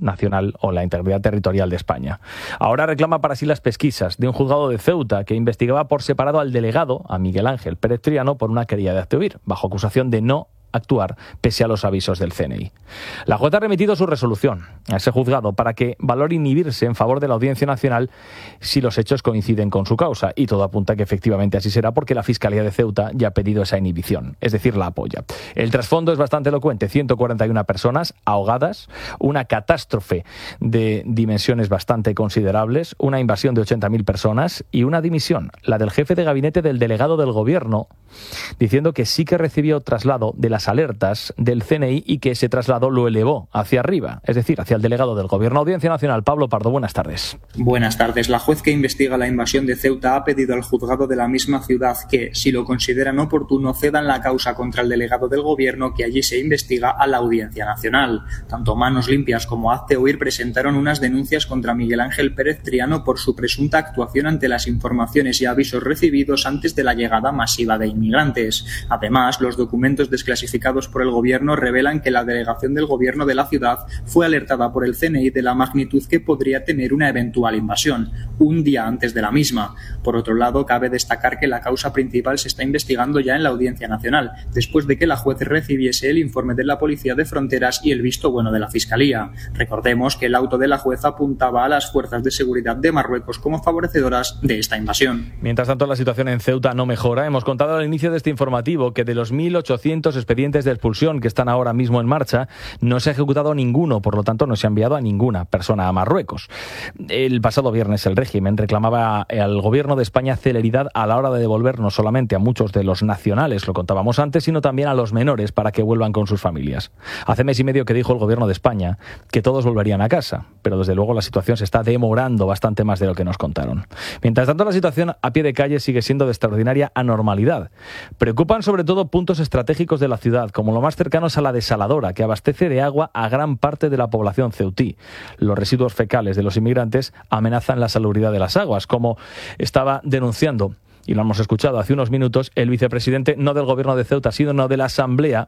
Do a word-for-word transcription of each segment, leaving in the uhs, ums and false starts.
nacional o la integridad territorial de España. Ahora reclama para sí las pesquisas de un juzgado de Ceuta que investigaba por separado al delegado, a Miguel Ángel Pérez Triano, por una querella de hazte oír, bajo acusación de no actuar pese a los avisos del C N I. La jueza ha remitido su resolución a ese juzgado para que valore inhibirse en favor de la Audiencia Nacional si los hechos coinciden con su causa, y todo apunta que efectivamente así será porque la Fiscalía de Ceuta ya ha pedido esa inhibición, es decir, la apoya. El trasfondo es bastante elocuente: ciento cuarenta y una personas ahogadas, una catástrofe de dimensiones bastante considerables, una invasión de ochenta mil personas y una dimisión, la del jefe de gabinete del delegado del Gobierno, diciendo que sí que recibió traslado de las alertas del C N I y que ese traslado lo elevó hacia arriba, es decir, hacia el delegado del Gobierno. Audiencia Nacional, Pablo Pardo, buenas tardes. Buenas tardes. La juez que investiga la invasión de Ceuta ha pedido al juzgado de la misma ciudad que, si lo consideran oportuno, cedan la causa contra el delegado del Gobierno que allí se investiga a la Audiencia Nacional. Tanto Manos Limpias como Hazte Oír presentaron unas denuncias contra Miguel Ángel Pérez Triano por su presunta actuación ante las informaciones y avisos recibidos antes de la llegada masiva de inmigrantes. Además, los documentos desclasificados por el Gobierno revelan que la delegación del Gobierno de la ciudad fue alertada por el C N I de la magnitud que podría tener una eventual invasión, un día antes de la misma. Por otro lado, cabe destacar que la causa principal se está investigando ya en la Audiencia Nacional, después de que la juez recibiese el informe de la Policía de Fronteras y el visto bueno de la Fiscalía. Recordemos que el auto de la juez apuntaba a las fuerzas de seguridad de Marruecos como favorecedoras de esta invasión. Mientras tanto, la situación en Ceuta no mejora. Hemos contado al inicio de este informativo que de los mil ochocientos expedientes de expulsión que están ahora mismo en marcha, no se ha ejecutado ninguno, por lo tanto no se ha enviado a ninguna persona a Marruecos. El pasado viernes el régimen reclamaba al Gobierno de España celeridad a la hora de devolver no solamente a muchos de los nacionales, lo contábamos antes, sino también a los menores para que vuelvan con sus familias. Hace mes y medio que dijo el Gobierno de España que todos volverían a casa, pero desde luego la situación se está demorando bastante más de lo que nos contaron. Mientras tanto, la situación a pie de calle sigue siendo de extraordinaria anormalidad. Preocupan sobre todo puntos estratégicos de la ciudad, como lo más cercanos a la desaladora, que abastece de agua a gran parte de la población ceutí. Los residuos fecales de los inmigrantes amenazan la salubridad de las aguas, como estaba denunciando, y lo hemos escuchado hace unos minutos, el vicepresidente, no del Gobierno de Ceuta, sino de la Asamblea,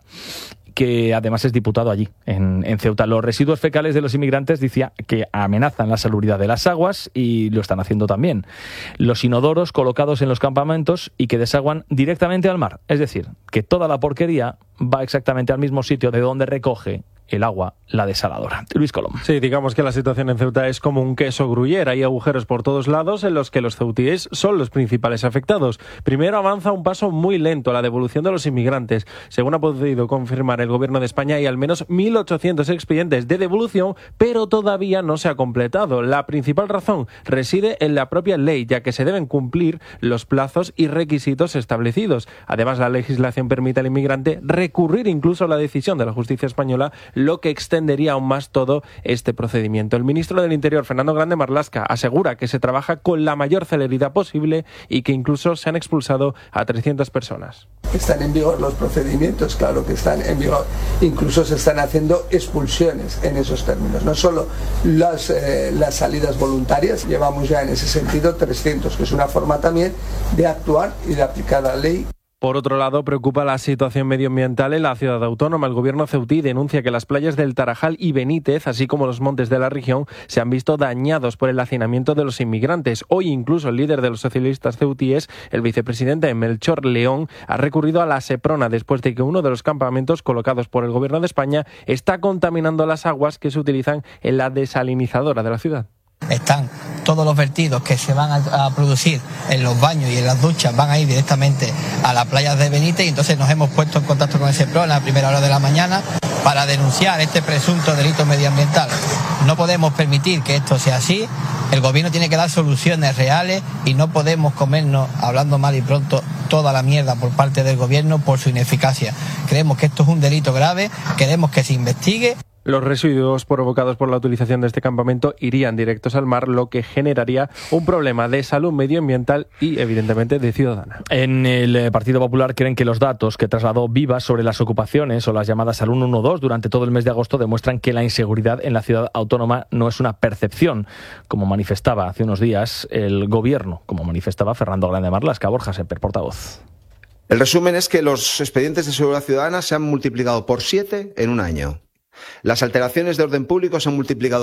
que además es diputado allí, en, en Ceuta. Los residuos fecales de los inmigrantes, decía, que amenazan la salubridad de las aguas, y lo están haciendo también. Los inodoros colocados en los campamentos y que desaguan directamente al mar. Es decir, que toda la porquería va exactamente al mismo sitio de donde recoge el agua la desaladora. Luis Colom. Sí, digamos que la situación en Ceuta es como un queso gruyere. Hay agujeros por todos lados en los que los ceutíes son los principales afectados. Primero avanza un paso muy lento la devolución de los inmigrantes. Según ha podido confirmar el Gobierno de España, hay al menos mil ochocientos expedientes de devolución, pero todavía no se ha completado. La principal razón reside en la propia ley, ya que se deben cumplir los plazos y requisitos establecidos. Además, la legislación permite al inmigrante recurrir incluso a la decisión de la justicia española, lo que extendería aún más todo este procedimiento. El ministro del Interior, Fernando Grande Marlaska, asegura que se trabaja con la mayor celeridad posible y que incluso se han expulsado a trescientas personas. Están en vigor los procedimientos, claro que están en vigor. Incluso se están haciendo expulsiones en esos términos. No solo las, eh, las salidas voluntarias, llevamos ya en ese sentido trescientos, que es una forma también de actuar y de aplicar la ley. Por otro lado, preocupa la situación medioambiental en la ciudad autónoma. El Gobierno ceutí denuncia que las playas del Tarajal y Benítez, así como los montes de la región, se han visto dañados por el hacinamiento de los inmigrantes. Hoy incluso el líder de los socialistas ceutíes, el vicepresidente Melchor León, ha recurrido a la Seprona después de que uno de los campamentos colocados por el Gobierno de España está contaminando las aguas que se utilizan en la desalinizadora de la ciudad. Están todos los vertidos que se van a, a producir en los baños y en las duchas, van a ir directamente a las playas de Benítez, y entonces nos hemos puesto en contacto con el Seprona a la primera hora de la mañana para denunciar este presunto delito medioambiental. No podemos permitir que esto sea así. El Gobierno tiene que dar soluciones reales y no podemos comernos, hablando mal y pronto, toda la mierda por parte del Gobierno por su ineficacia. Creemos que esto es un delito grave, queremos que se investigue. Los residuos provocados por la utilización de este campamento irían directos al mar, lo que generaría un problema de salud medioambiental y, evidentemente, de ciudadana. En el Partido Popular creen que los datos que trasladó Vivas sobre las ocupaciones o las llamadas al ciento doce durante todo el mes de agosto demuestran que la inseguridad en la ciudad autónoma no es una percepción, como manifestaba hace unos días el Gobierno, como manifestaba Fernando Grande Marlaska. Borja Semper, portavoz. El resumen es que los expedientes de seguridad ciudadana se han multiplicado por siete en un año. Las alteraciones de orden público se han multiplicado